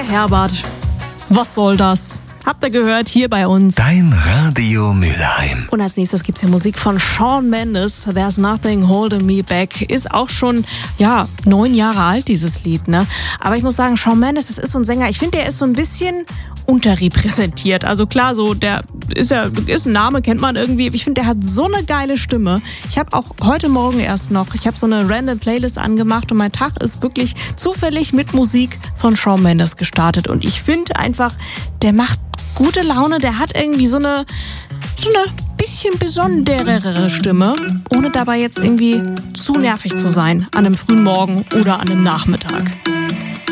Herbert. Was soll das? Habt ihr gehört, hier bei uns. Dein Radio Mülheim. Und als nächstes gibt's hier Musik von Shawn Mendes. There's Nothing Holding Me Back. Ist auch schon, 9 Jahre alt, dieses Lied, ne? Aber ich muss sagen, Shawn Mendes, das ist so ein Sänger, ich finde, der ist so ein bisschen unterrepräsentiert. Also klar, so, der ist ein Name, kennt man irgendwie. Ich finde, der hat so eine geile Stimme. Ich habe auch heute Morgen erst noch, ich habe so eine random Playlist angemacht und mein Tag ist wirklich zufällig mit Musik von Shawn Mendes gestartet. Und ich finde einfach, der macht gute Laune, der hat irgendwie so eine bisschen besonderere Stimme, ohne dabei jetzt irgendwie zu nervig zu sein an einem frühen Morgen oder an einem Nachmittag.